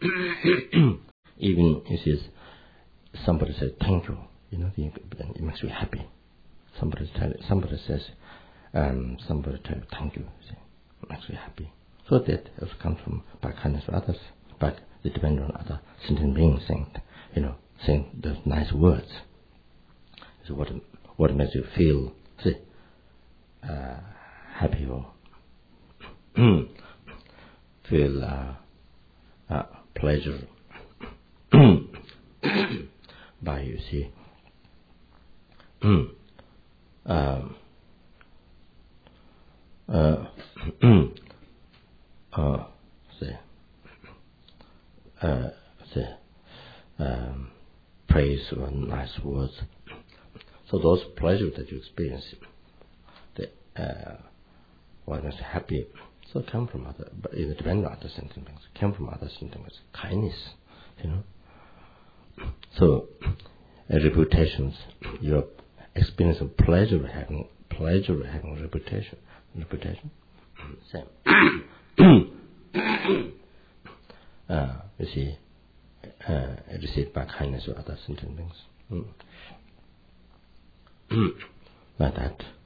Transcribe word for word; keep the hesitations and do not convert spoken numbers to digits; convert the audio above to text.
Even if it's, somebody says thank you, you know, it makes you happy. Somebody tell, somebody says, um, somebody tell you thank you, see, it makes you happy. So that also comes from by kindness to others, but it depends on other sentient beings saying, you know, saying those nice words. So what what makes you feel, see, uh, happy or feel uh, uh, pleasure by, you see, um, uh, uh, say, uh, say, um, praise or nice words. So those pleasures that you experience, the, uh, what makes you happy, so come from other, but it depends on other sentiments, come from other sentiments, kindness, you know. So, uh, reputations, your experience of pleasure having, pleasure having reputation, reputation, same. uh, you see, uh, received by kindness or other sentient beings. Mm. Like that.